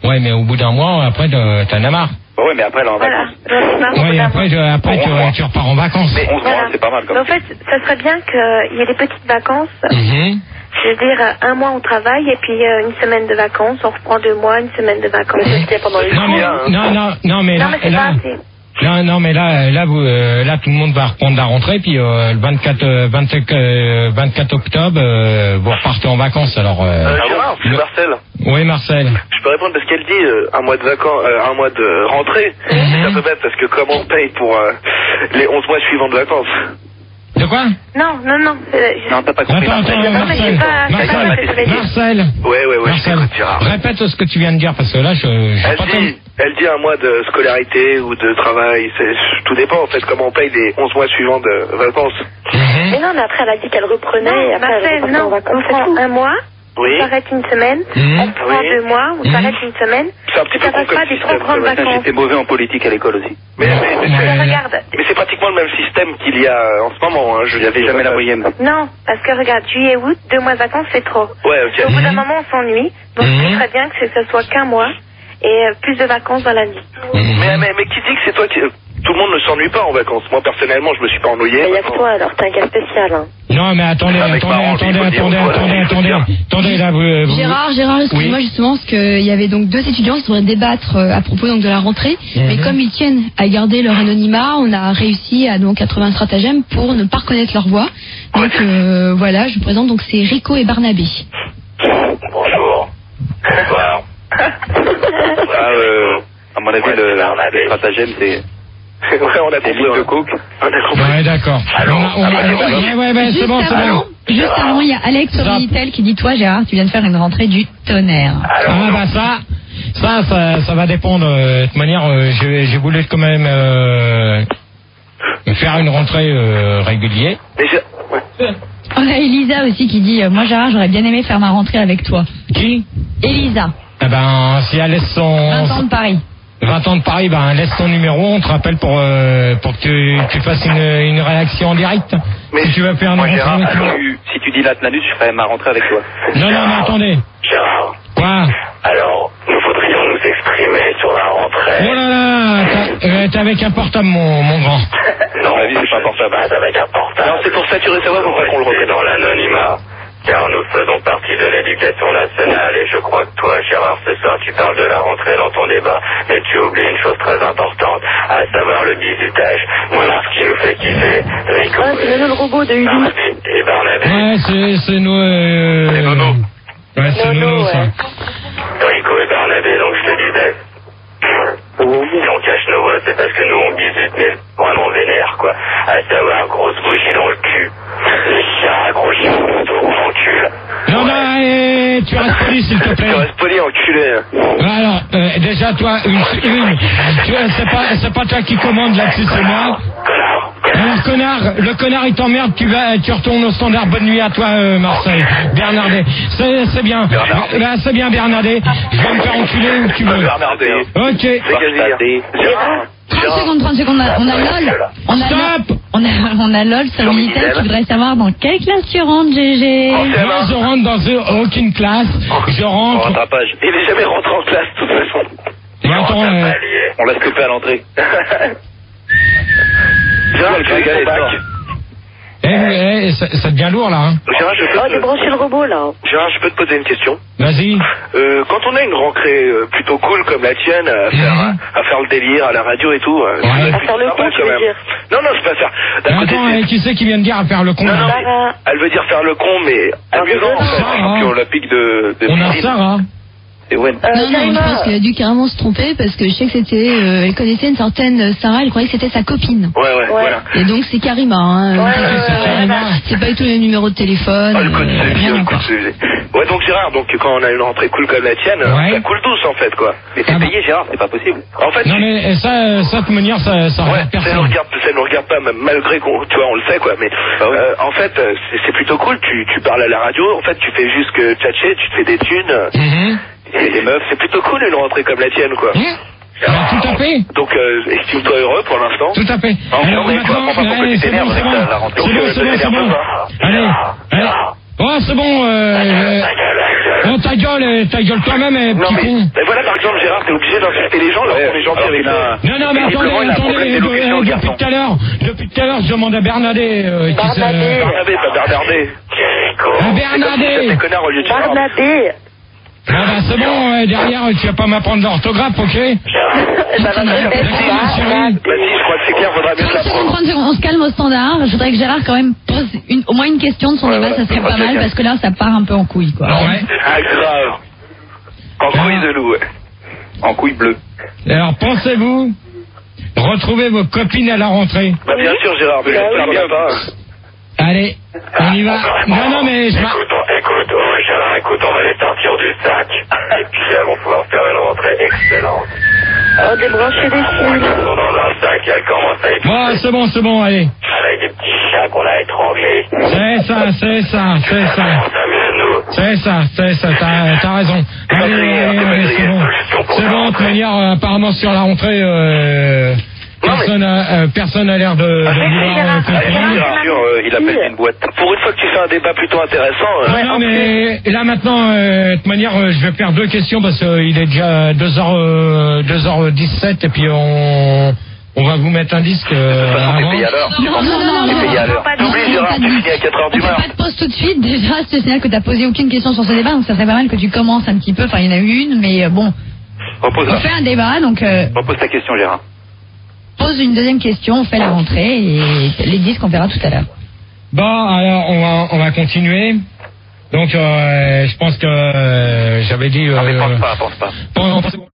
Ouais, mais au bout d'un mois, après, t'en as marre. Ouais, mais après, là, en vacances. Oui, après, tu repars en vacances. Mais 11 mois, c'est pas mal, comme en fait, ça serait bien qu'il y ait des petites vacances. Je veux dire, un mois on travaille et puis une semaine de vacances, on reprend 2 mois, une semaine de vacances. C'est ce qu'il y a pendant les Non, mais c'est pas assez. Non, mais là, tout le monde va reprendre la rentrée, puis le 24 octobre, vous repartez en vacances. Alors. Gérard, c'est Marcel. Oui, Marcel. Je peux répondre parce qu'elle dit un mois de vacances, un mois de rentrée. C'est un peu bête parce que comment on paye pour les 11 mois suivants de vacances? De quoi? Non. Non, t'as pas compris. Attends, Marcel. Ouais, je t'écoute, Gérard. Répète ce que tu viens de dire, parce que là, Elle dit un mois de scolarité ou de travail, tout dépend en fait comment on paye les 11 mois suivants de vacances. Mais non, mais après elle a dit qu'elle reprenait et après elle repartait en vacances. On prend un mois, on s'arrête une semaine, on prend 2 mois, on s'arrête une semaine, c'est un petit peu ça passe pas des trop grandes vacances. J'étais mauvais en politique à l'école aussi. Mais c'est pratiquement le même système qu'il y a en ce moment, hein. Je n'avais jamais la moyenne. Non, parce que regarde, juillet, août, 2 mois de vacances c'est trop. Ouais, ok. Au bout d'un moment on s'ennuie, donc il serait bien que ce soit qu'un mois et plus de vacances dans l'année. Mais qui dit que c'est toi qui... Tout le monde ne s'ennuie pas en vacances. Moi, personnellement, je me suis pas ennuyé. Il y a que toi, alors, t'as un cas spécial, hein. Non, mais attendez, là, vous... Gérard, excuse-moi, justement, parce qu'il y avait donc 2 étudiants qui voudraient débattre à propos donc de la rentrée, mais comme ils tiennent à garder leur anonymat, on a réussi à donc trouver un stratagème pour ne pas reconnaître leur voix. Donc voilà, je vous présente, donc c'est Rico et Barnabé. Bonjour. Bonsoir. À mon avis, le stratagème, c'est... Ouais, on a compris de coke. Ouais, d'accord. Ouais, c'est bon. Juste avant, il y a Alex sur Minitel qui dit, toi, Gérard, tu viens de faire une rentrée du tonnerre. Ah, bah ça va dépendre. De toute manière, j'ai voulu quand même faire une rentrée régulière. On a Elisa aussi qui dit, moi, Gérard, j'aurais bien aimé faire ma rentrée avec toi. Qui? Elisa. Eh ben, si elle laisse son... 20 ans de Paris. 20 ans de Paris, ben laisse ton numéro, on te rappelle pour que tu fasses une réaction en direct. Mais si tu veux faire une rentrée avec toi. Si tu dis l'Atlanus, je ferai ma rentrée avec toi. Non, mais attendez. Gérard. Quoi? Alors, nous voudrions nous exprimer sur la rentrée. Oh là là, t'es avec un portable, mon grand. Non, la vie, c'est pas portable. Pas avec un portable. Non, c'est pour saturer savoir pourquoi qu'on le reconnaît. Dans l'anonymat. Car nous faisons partie de l'éducation nationale et je crois que toi, Gérard, ce soir, tu parles de la rentrée dans ton débat, mais tu oublies une chose très importante, à savoir le bizutage. Moi, ce qui nous fait kiffer, Rico... c'est le robot de Uli. Et Barnabé. Ouais, c'est nous... C'est Nono. Ouais, c'est Nono, ça. Rico et Barnabé, donc je te disais... Si on cache nos voix, c'est parce que nous, on bisute, mais vraiment vénère, quoi. À savoir, grosse bougie dans le cul. Le chien, gros chien, enculé. Non, tu restes poli, s'il te plaît. Tu restes poli, enculé. Alors, déjà, toi, c'est pas toi qui commande là-dessus, c'est moi. Alors, le connard, il t'emmerde, tu retournes au standard. Bonne nuit à toi, Marseille. Bernardet. C'est bien. Là, c'est bien, Bernardet. Je vais me faire enculer où tu veux. Bernardet. Ok. Gérard. 30 secondes, on a LOL. On a LOL sur Minitel qui voudrait savoir dans quelle classe tu rentres, GG. Moi, je rentre dans aucune classe. Je rentre. Rattrapage. Il est jamais rentré en classe, de toute façon. Attends, on l'a scopé à l'entrée. Gérard, tu veux bac. ça devient lourd, là, hein. Gérard, j'ai branché le robot, là. Gérard, je peux te poser une question? Vas-y. Quand on a une rentrée plutôt cool comme la tienne, à faire le délire à la radio et tout, à faire le con, tu veux dire? Non, c'est pas faire. Attends, qui c'est qui vient de dire à faire le con? Non, mais elle veut dire faire le con, mais amusant, en fait. Champion olympique de on a Sarah. Et ouais. Non, je pense qu'elle a dû carrément se tromper parce que je sais que c'était, elle connaissait une certaine Sarah, elle croyait que c'était sa copine. Ouais, voilà. Et donc c'est Karima, hein. C'est pas du tout le numéro de téléphone. Ouais, donc Gérard, quand on a une rentrée cool comme la tienne, ça coule douce en fait, quoi. Mais t'es payé, Gérard, c'est pas possible. En fait. Non, mais ça, de toute manière, ça regarde personne. Ça nous regarde pas, malgré qu'on, tu vois, on le sait, quoi. Mais, en fait, c'est plutôt cool, tu parles à la radio, en fait, tu fais juste que tchatcher, tu te fais des thunes. Et les meufs, c'est plutôt cool une rentrée comme la tienne, quoi. Tout à fait. Donc, estime-toi heureux pour l'instant. Tout à fait. Alors maintenant, c'est bon. Allez. Oh, c'est bon, oh, ta gueule toi-même, petit con. Mais voilà, par exemple, Gérard, t'es obligé d'insulter les gens, alors qu'on est gentil avec eux. Non, mais attendez, depuis tout à l'heure, je demande à Bernadette, Bernadette, pas Bernadette. Bernadette. Bernadette. Ah bah c'est bon, derrière, tu vas pas m'apprendre l'orthographe, ok? Vas-y, je crois que c'est clair, faudra mieux l'apprendre. On se calme au standard. Je voudrais que Gérard quand même pose au moins une question de son débat, ça serait pas mal, parce que là, ça part un peu en couille, quoi. Ouais. Ah, grave. En couille de loup, ouais. En couille bleue. Alors, pensez-vous retrouver vos copines à la rentrée? Bah bien sûr, Gérard, mais j'espère bien pas. Allez, on y va. Non, mais Écoute, on va les sortir du sac. Et puis elles vont pouvoir faire une rentrée excellente. Oh, débrancher des fils. Elles sont dans un sac et elles commencent à être... Bon, c'est bon, allez. Avec des petits chats qu'on a étranglés. C'est ça, t'as raison. Allez, c'est bon. C'est bon, de toute manière, apparemment sur la rentrée, personne n'a l'air de vouloir Bien sûr, il a pété une boîte. Pour une fois que tu fais un débat plutôt intéressant... Non, mais là maintenant, de toute manière, je vais faire 2 questions parce qu'il est déjà 2h17 et puis on va vous mettre un disque avant. T'es payé à l'heure. Non. T'es payé à l'heure. T'oublies, Gérard, tu finis à 4h du matin. Pas de pause tout de suite. Déjà, c'est signal que t'as posé aucune question sur ce débat, donc ça serait pas mal que tu commences un petit peu. Enfin, il y en a eu une, mais bon. Repose-la. On fait un débat, donc... Repose ta question, Gérard. Pose une deuxième question, on fait la rentrée et les disques on verra tout à l'heure. Bon, alors on va continuer. Donc je pense que j'avais dit... pense pas.